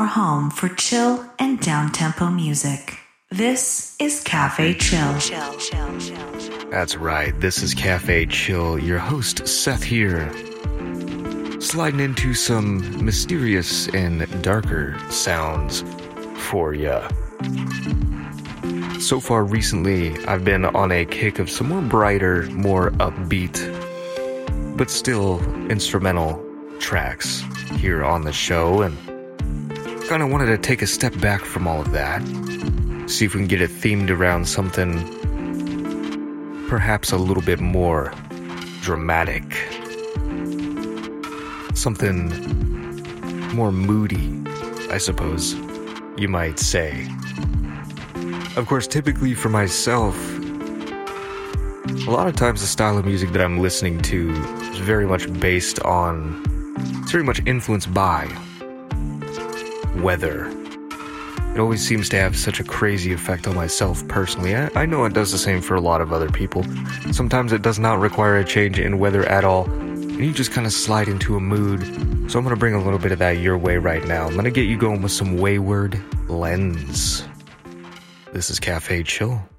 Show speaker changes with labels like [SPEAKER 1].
[SPEAKER 1] home for chill and down-tempo music. This is Cafe Chill.
[SPEAKER 2] That's right, this is Cafe Chill, your host Seth here. Sliding into some mysterious and darker sounds for ya. So far recently, I've been on a kick of some more brighter, more upbeat, but still instrumental tracks here on the show, and kind of wanted to take a step back from all of that, see if we can get it themed around something perhaps a little bit more dramatic, something more moody, I suppose you might say. Of course, typically for myself, a lot of times the style of music that I'm listening to is very much it's very much influenced by weather. It always seems to have such a crazy effect on myself personally. I know it does the same for a lot of other people. Sometimes it does not require a change in weather at all, and you just kind of slide into a mood. So I'm going to bring a little bit of that your way right now. I'm going to get you going with some Wayward Lens. This is Cafe Chill.